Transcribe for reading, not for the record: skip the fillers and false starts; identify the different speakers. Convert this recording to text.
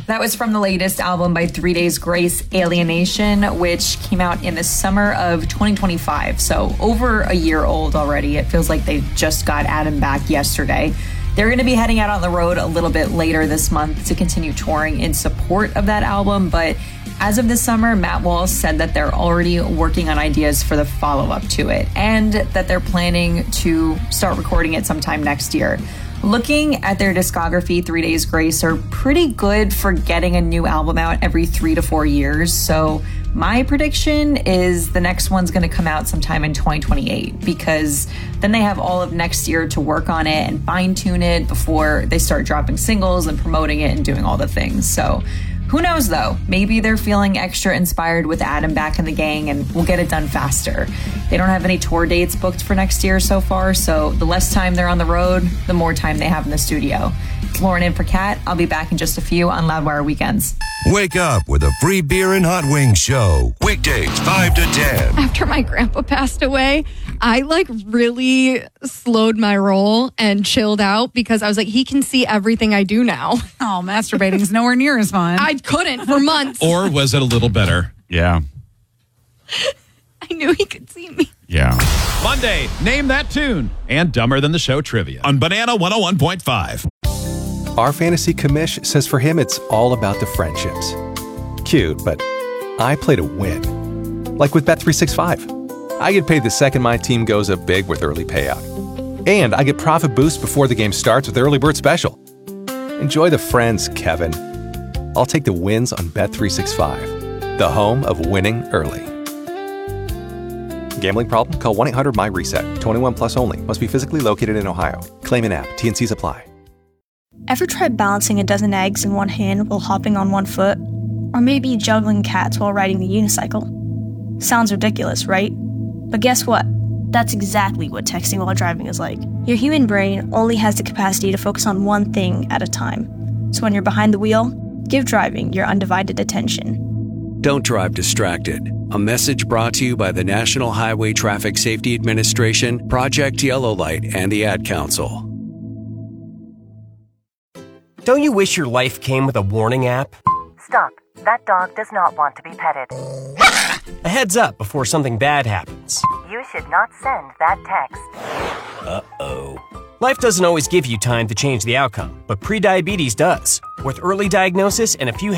Speaker 1: That was from the latest album by 3 Days Grace, Alienation, which came out in the summer of 2025. So over a year old already. It feels like they just got Adam back yesterday. They're going to be heading out on the road a little bit later this month to continue touring in support of that album. But as of this summer, Matt Walsh said that they're already working on ideas for the follow-up to it and that they're planning to start recording it sometime next year. Looking at their discography, 3 Days Grace are pretty good for getting a new album out every 3 to 4 years. So my prediction is the next one's going to come out sometime in 2028 because then they have all of next year to work on it and fine-tune it before they start dropping singles and promoting it and doing all the things. So who knows, though? Maybe they're feeling extra inspired with Adam back in the gang and we'll get it done faster. They don't have any tour dates booked for next year so far, so the less time they're on the road, the more time they have in the studio. It's Lauren in for Kat. I'll be back in just a few on Loudwire Weekends.
Speaker 2: Wake up with a free beer and hot wings show. Weekdays 5 to 10.
Speaker 3: After my grandpa passed away, I really slowed my roll and chilled out because I was like, he can see everything I do now.
Speaker 4: Oh, masturbating's nowhere near as fun.
Speaker 3: I couldn't for months.
Speaker 5: Or was it a little better? Yeah.
Speaker 3: I knew he could see me.
Speaker 5: Yeah. Monday, Name That Tune and Dumber Than the Show trivia on Banana 101.5.
Speaker 6: Our fantasy commish says for him it's all about the friendships. Cute, but I play to win. Like with Bet365. I get paid the second my team goes up big with early payout. And I get profit boost before the game starts with Early Bird Special. Enjoy the friends, Kevin. I'll take the wins on Bet365, the home of winning early. Gambling problem? Call 1-800-MY-RESET. 21 plus only. Must be physically located in Ohio. Claim in app. T&Cs apply.
Speaker 7: Ever tried balancing a dozen eggs in one hand while hopping on one foot? Or maybe juggling cats while riding the unicycle? Sounds ridiculous, right? But guess what? That's exactly what texting while driving is like. Your human brain only has the capacity to focus on one thing at a time. So when you're behind the wheel, give driving your undivided attention.
Speaker 8: Don't drive distracted. A message brought to you by the National Highway Traffic Safety Administration, Project Yellow Light, and the Ad Council.
Speaker 9: Don't you wish your life came with a warning app?
Speaker 10: Stop. That dog does not want to be petted.
Speaker 9: A heads up before something bad happens.
Speaker 10: You should not send that text.
Speaker 9: Uh-oh. Life doesn't always give you time to change the outcome, but prediabetes does. With early diagnosis and a few